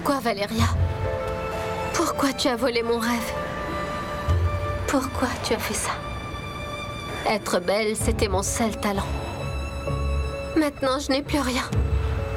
Pourquoi, Valéria? Pourquoi tu as volé mon rêve? Pourquoi tu as fait ça? Être belle, c'était mon seul talent. Maintenant, je n'ai plus rien.